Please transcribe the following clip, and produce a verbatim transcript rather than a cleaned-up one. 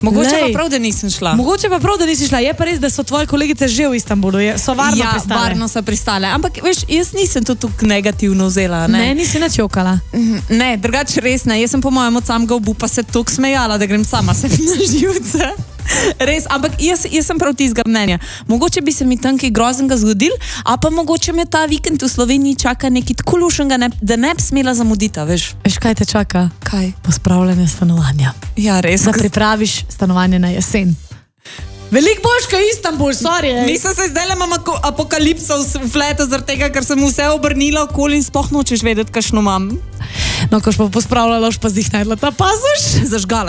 Mogoče Lej. pa prav, da nisem šla. Mogoče pa prav, da nisi šla. Je pa res, da so tvoje kolegice že v Istanbulu. Je, so varno ja, pristale. Ja, varno so pristale. Ampak, veš, jaz nisem to tukaj negativno vzela. Ne, ne nisi načokala. Ne, drugače res ne. Jaz sem po mojem od samega obupa se toliko smejala, da grem sama se na živce. Res, ampak jaz, jaz sem prav tistega mnenja. Mogoče bi se mi tam kaj groznega zgodil, a pa mogoče me ta vikend v Sloveniji čaka nekaj tako lušnega, ne, da ne bi smela zamuditi, veš. Veš, kaj te čaka? Kaj? Pospravljanje stanovanja. Ja, res. Da pripraviš stanovanje na jesen. Veliko boš, kaj Istanbul, sorry. Nisem se zdaj le imam apokalipso v fletu, zaradi tega, ker sem vse obrnila okoli in sploh nočeš vedeti, kakšno imam. No, koš pa pospravljala, už pa zdih najdla ta pazuš. Zažgala